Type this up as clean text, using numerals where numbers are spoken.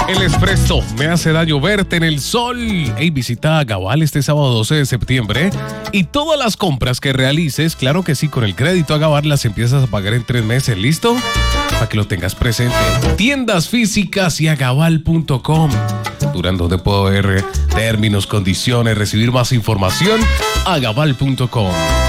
El espresso me hace daño verte en el sol. Hey, visita Agabal este sábado 12 de septiembre y todas las compras que realices, claro que sí, con el crédito Agabal las empiezas a pagar en 3 meses, ¿listo? Para que lo tengas presente. Tiendas físicas y agabal.com. Durando de poder, términos, condiciones, recibir más información, agabal.com.